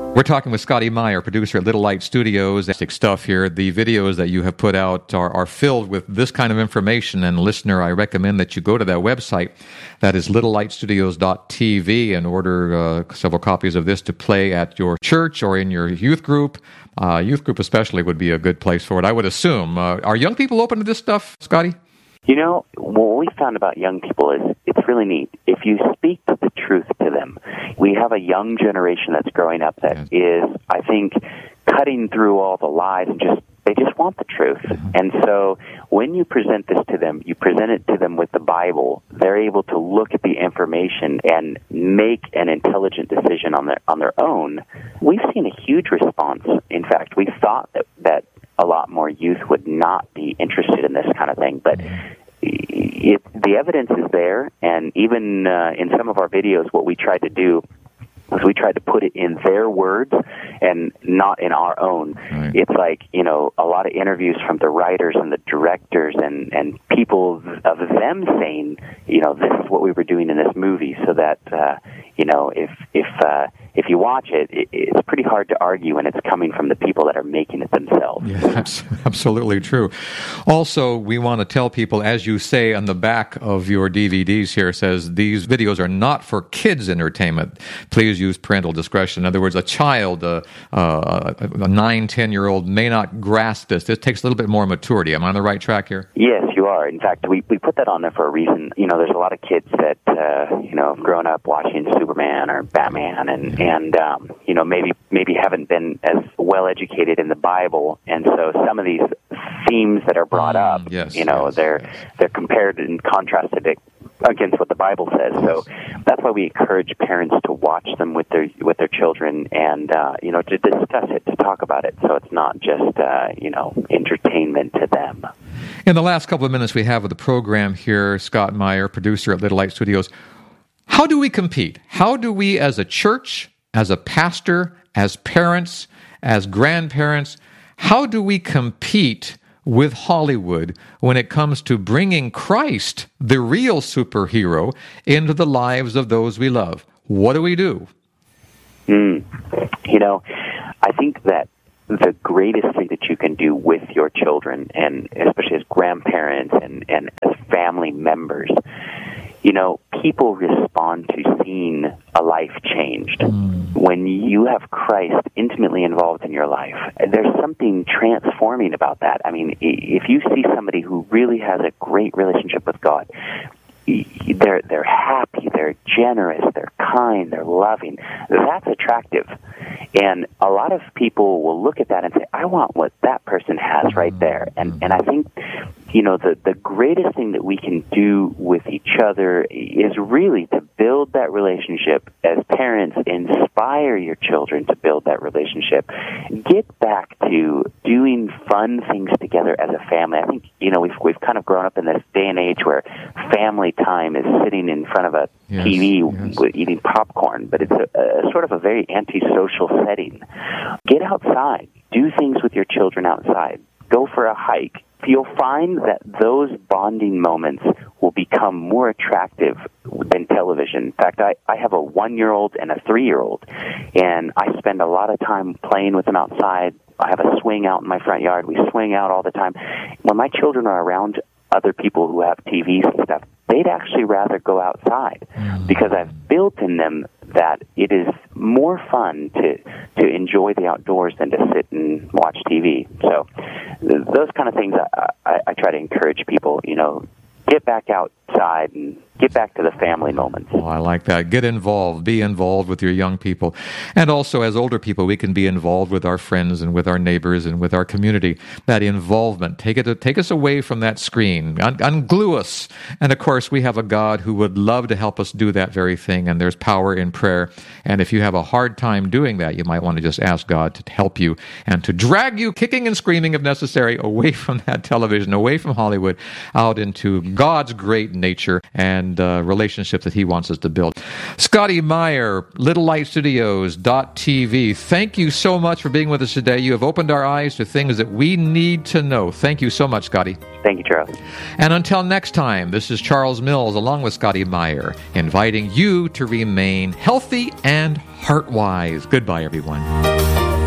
We're talking with Scotty Meyer, producer at Little Light Studios. Fantastic stuff here. The videos that you have put out are filled with this kind of information. And listener, I recommend that you go to that website. That is littlelightstudios.tv and order several copies of this to play at your church or in your youth group. Youth group especially would be a good place for it, I would assume. Are young people open to this stuff, Scotty? You know, what we found about young people is it's really neat. If you speak the truth to them, we have a young generation that's growing up that is, I think, cutting through all the lies and they just want the truth. Mm-hmm. And so when you present this to them, you present it to them with the Bible, they're able to look at the information and make an intelligent decision on their own. We've seen a huge response. In fact, we thought that a lot more youth would not be interested in this kind of thing, but the evidence is there, and even in some of our videos, what we tried to do was we tried to put it in their words and not in our own. Right. It's like, you know, a lot of interviews from the writers and the directors and people of them saying, you know, this is what we were doing in this movie, so that, you know, if you watch it, it's pretty hard to argue when it's coming from the people that are making it themselves. Yeah, that's absolutely true. Also, we want to tell people, as you say on the back of your DVDs here, says these videos are not for kids' entertainment. Please use parental discretion. In other words, a child, a 9, 10-year-old may not grasp this. This takes a little bit more maturity. Am I on the right track here? Yes, you are. In fact, we put that on there for a reason. You know, there's a lot of kids that, you know, have grown up watching Superman or Batman and you know, maybe haven't been as well educated in the Bible, and so some of these themes that are brought up, you know, they're compared and contrasted against what the Bible says. So that's why we encourage parents to watch them with their children, and you know, to discuss it, to talk about it, so it's not just you know, entertainment to them. In the last couple of minutes we have of the program here, Scott Meyer, producer at Little Light Studios, how do we compete? How do we, as a church, as a pastor, as parents, as grandparents, how do we compete with Hollywood when it comes to bringing Christ, the real superhero, into the lives of those we love? What do we do? You know, I think that the greatest thing that you can do with your children, and especially as grandparents and as family members, you know, people respond to seeing a life changed. When you have Christ intimately involved in your life, there's something transforming about that. I mean, if you see somebody who really has a great relationship with God, they're happy, they're generous, they're kind, they're loving. That's attractive. And a lot of people will look at that and say, I want what that person has right there. And I think, you know, the greatest thing that we can do with each other is really to build that relationship. As parents, inspire your children to build that relationship. Get back to doing fun things together as a family. I think, you know, we've kind of grown up in this day and age where family time is sitting in front of a TV eating popcorn, but it's a sort of a very antisocial setting. Get outside. Do things with your children outside. Go for a hike. You'll find that those bonding moments will become more attractive than television. In fact, I have a 1-year-old and a 3-year-old, and I spend a lot of time playing with them outside. I have a swing out in my front yard. We swing out all the time. When my children are around other people who have TVs and stuff, they'd actually rather go outside because I've built in them that it is more fun to enjoy the outdoors than to sit and watch TV. So those kind of things I try to encourage people, you know, get back outside and get back to the family moments. Oh, I like that. Get involved. Be involved with your young people. And also, as older people, we can be involved with our friends and with our neighbors and with our community. That involvement. Take us away from that screen. Unglue us. And, of course, we have a God who would love to help us do that very thing, and there's power in prayer. And if you have a hard time doing that, you might want to just ask God to help you and to drag you, kicking and screaming if necessary, away from that television, away from Hollywood, out into God's great nature and relationships that He wants us to build. Scotty Meyer, littlelightstudios.tv. Thank you so much for being with us today. You have opened our eyes to things that we need to know. Thank you so much, Scotty. Thank you, Charles. And until next time, this is Charles Mills along with Scotty Meyer, inviting you to remain healthy and heart-wise. Goodbye, everyone.